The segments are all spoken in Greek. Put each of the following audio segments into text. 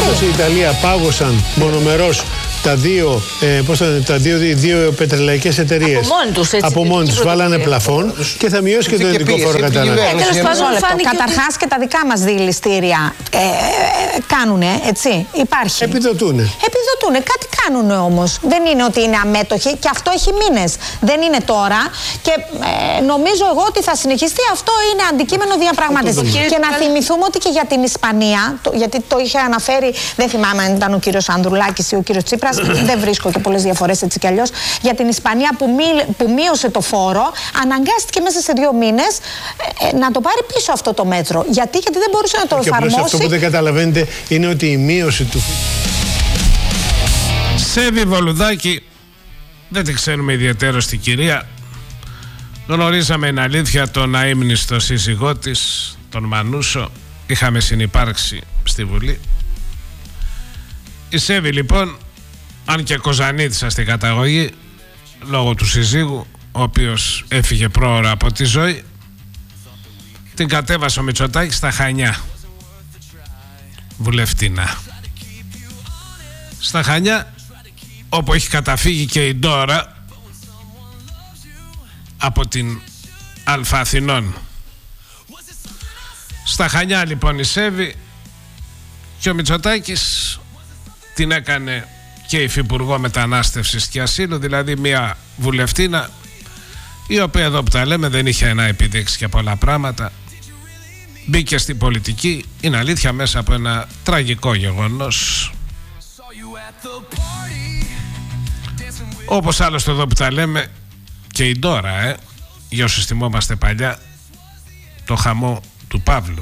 Όπως η Ιταλία πάγωσαν μονομερώς τα δύο πετρελαϊκές εταιρείες. Από μόνοι τους βάλανε πλαφόν και θα μειώσει και το ιδιωτικό φόρο κατανάλωσης. Καταρχάς και τα δικά μας δηληστήρια κάνουνε, έτσι, υπάρχει. Επιδοτούνε. Κάτι κάνουνε όμως. Δεν είναι ότι είναι αμέτωχοι και αυτό έχει μήνες. Δεν είναι τώρα και νομίζω εγώ ότι θα συνεχιστεί. Αυτό είναι αντικείμενο διαπραγμάτευσης. Και να θυμηθούμε ότι και για την Ισπανία, γιατί το είχε αναφέρει, δεν θυμάμαι αν ήταν ο κύριος Ανδρουλάκης ή ο κύριος Τσίπρας, δεν βρίσκω και πολλές διαφορές έτσι κι αλλιώς. Για την Ισπανία που μείωσε το φόρο, αναγκάστηκε μέσα σε 2 μήνες να το πάρει πίσω αυτό το μέτρο. Γιατί δεν μπορούσε να το εφαρμόσει. Αυτό που δεν καταλαβαίνετε είναι ότι η μείωση του. Σέβη Βολουδάκη, δεν τη ξέρουμε ιδιαίτερο στην κυρία. Γνωρίζαμε, είναι αλήθεια, τον αείμνηστο σύζυγό της, τον Μανούσο. Είχαμε συνυπάρξει στη Βουλή. Η Σέβη λοιπόν, αν και κοζανίτησα στην καταγωγή, λόγω του συζύγου, ο οποίος έφυγε πρόωρα από τη ζωή, την κατέβασε ο Μητσοτάκης στα Χανιά, βουλευτήνα. Στα Χανιά, όπου έχει καταφύγει και η Ντόρα από την Αλφα Αθηνών. Στα Χανιά λοιπόν η Σέβη και ο Μητσοτάκης την έκανε και υφυπουργό μετανάστευσης και ασύλου, δηλαδή μια βουλευτήνα η οποία, εδώ που τα λέμε, δεν είχε να επιδείξει και πολλά πράγματα. Μπήκε στην πολιτική, είναι αλήθεια, μέσα από ένα τραγικό γεγονός. Όπως άλλωστε εδώ που τα λέμε και η Ντόρα, για όσους θυμόμαστε παλιά το χαμό του Παύλου.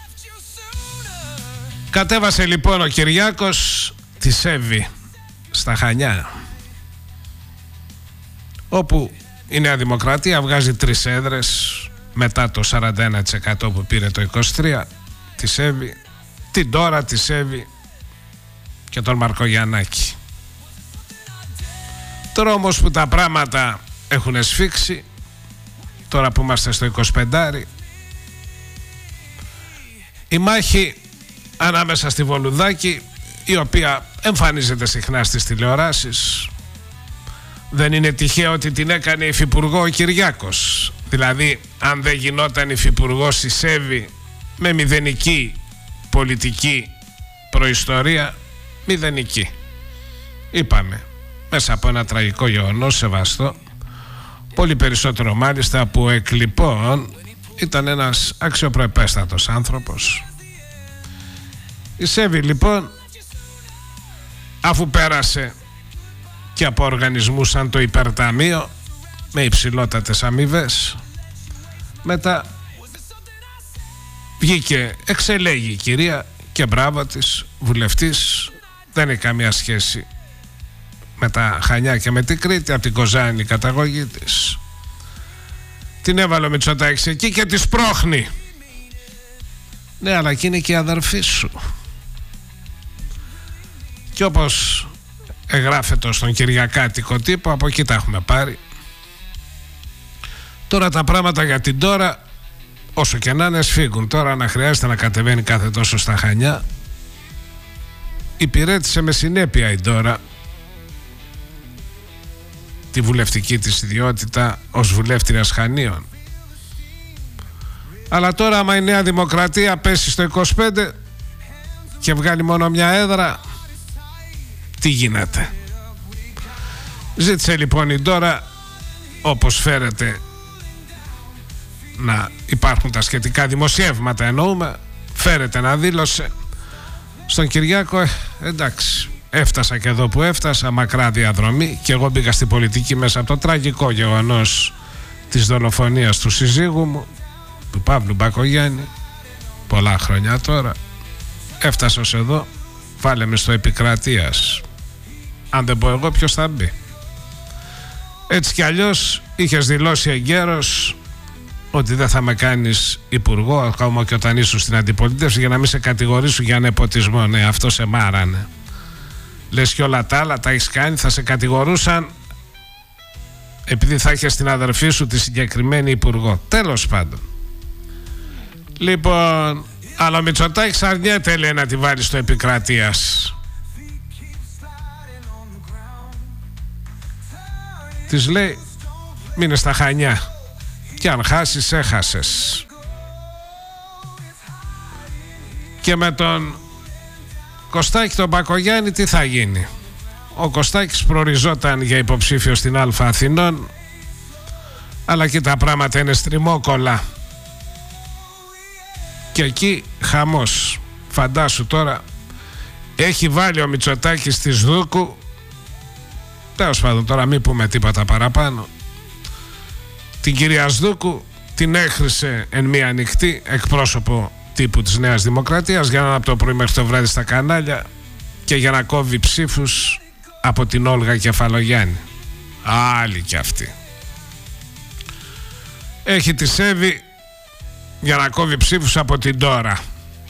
Κατέβασε λοιπόν ο Κυριάκος τη Σέβη στα Χανιά, όπου η Νέα Δημοκρατία βγάζει 3 έδρες μετά το 41% που πήρε το 23, τη Σέβη, την Ντόρα, τη Σέβη και τον Μαρκογιαννάκη. Τώρα όμως που τα πράγματα έχουν σφίξει, τώρα που είμαστε στο 25, η μάχη ανάμεσα στη Βολουδάκη, η οποία εμφανίζεται συχνά στις τηλεοράσεις, δεν είναι τυχαίο ότι την έκανε υφυπουργό ο Κυριάκος. Δηλαδή, αν δεν γινόταν υφυπουργός η Σέβη, με μηδενική πολιτική προϊστορία, μηδενική, είπαμε, μέσα από ένα τραγικό γεγονός, σεβαστό, πολύ περισσότερο μάλιστα, που εκ λοιπόν ήταν ένας αξιοπρεπέστατος άνθρωπος. Η Σέβη λοιπόν, αφού πέρασε και από οργανισμούς σαν το Υπερταμείο με υψηλότατες αμοιβές, μετά βγήκε, εξελέγει η κυρία και μπράβο της, βουλευτής, δεν έχει καμία σχέση με τα Χανιά και με την Κρήτη, από την Κοζάνη καταγωγή της. Την έβαλε ο Μητσοτάκης εκεί και τη σπρώχνει. Ναι, αλλά και είναι και η αδερφή σου. Και όπως εγγράφεται στον κυριακάτικο τύπο, από εκεί τα έχουμε πάρει. Τώρα τα πράγματα για την Ντόρα, όσο και να είναι, σφίγγουν. Τώρα να χρειάζεται να κατεβαίνει κάθε τόσο στα Χανιά. Υπηρέτησε με συνέπεια η Ντόρα τη βουλευτική της ιδιότητα ως βουλεύτριας Χανίων. Αλλά τώρα, άμα η Νέα Δημοκρατία πέσει στο 25 και βγάλει μόνο μια έδρα, τι γίνεται? Ζήτησε λοιπόν η Ντόρα, όπως φέρεται να υπάρχουν τα σχετικά δημοσιεύματα, εννοούμε, φέρεται να δήλωσε στον Κυριάκο, εντάξει, έφτασα και εδώ που έφτασα, μακρά διαδρομή, και εγώ μπήκα στην πολιτική μέσα από το τραγικό γεγονός της δολοφονίας του συζύγου μου, του Παύλου Μπακογιάννη, πολλά χρόνια τώρα. Έφτασα ως εδώ, βάλε με στο επικρατείας. Αν δεν πω εγώ, ποιος θα μπει? Έτσι κι αλλιώς είχες δηλώσει εγκαίρος ότι δεν θα με κάνεις υπουργό, ακόμα και όταν ήσουν στην αντιπολίτευση, για να μην σε κατηγορήσουν για νεποτισμό. Ναι, αυτό σε μάρανε. Λες και όλα τα άλλα τα έχεις κάνει, θα σε κατηγορούσαν επειδή θα έχεις την αδερφή σου τη συγκεκριμένη υπουργό. Τέλος πάντων. Λοιπόν, Αλλά ο Μητσοτάκης αρνιέται, λέει, να τη βάλει στο επικρατείας. Της λέει, μείνε στα Χανιά και αν χάσεις έχασες. Και με τον Κωστάκη τον Μπακογιάννη τι θα γίνει? Ο Κωστάκης προοριζόταν για υποψήφιο στην Α Αθηνών, αλλά και τα πράγματα είναι στριμόκολα και εκεί χαμός. Φαντάσου τώρα, έχει βάλει ο Μητσοτάκης της Δούκου, τέλος πάντων τώρα μην πούμε τίποτα παραπάνω, την κυρία Σδούκου την έχρισε εν μία νυχτή εκπρόσωπο τύπου της Νέας Δημοκρατίας για να είναι από το πρωί μέχρι το βράδυ στα κανάλια και για να κόβει ψήφους από την Όλγα Κεφαλογιάννη. Άλλη κι αυτή. Έχει τη Σέβη για να κόβει ψήφους από την Τώρα.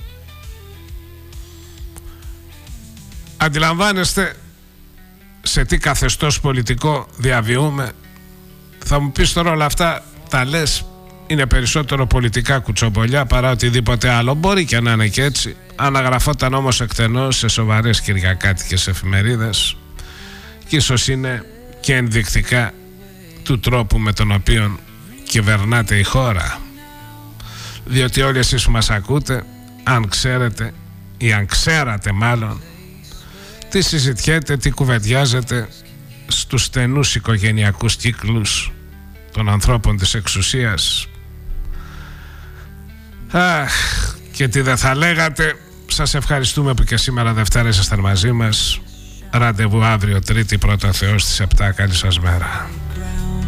Αντιλαμβάνεστε σε τι καθεστώς πολιτικό διαβιούμε? Θα μου πεις τώρα όλα αυτά τα λες, είναι περισσότερο πολιτικά κουτσομπολιά παρά οτιδήποτε άλλο. Μπορεί και να είναι και έτσι. Αναγραφόταν όμως εκτενώς σε σοβαρές κυριακάτικες εφημερίδες και ίσως είναι και ενδεικτικά του τρόπου με τον οποίο κυβερνάτε η χώρα. Διότι όλοι εσείς που μας ακούτε, αν ξέρετε ή αν ξέρατε μάλλον τι συζητιέται, τι κουβεντιάζεται στους στενούς οικογενειακούς κύκλους των ανθρώπων της εξουσίας, και τι δεν θα λέγατε. Σας ευχαριστούμε που και σήμερα Δευτέρα ήσασταν μαζί μας. Ραντεβού αύριο Τρίτη, πρώτα Θεός, στις 7. Καλή σας μέρα.